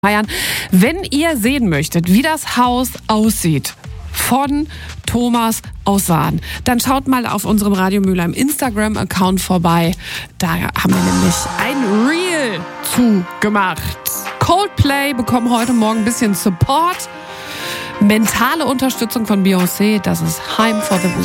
feiern. Wenn ihr sehen möchtet, wie das Haus aussieht von Thomas aus Sahn, dann schaut mal auf unserem Radio Mülheim Instagram-Account vorbei. Da haben wir nämlich ein Reel zu gemacht. Coldplay bekommen heute Morgen ein bisschen Support. Mentale Unterstützung von Beyoncé. Das ist Heim for the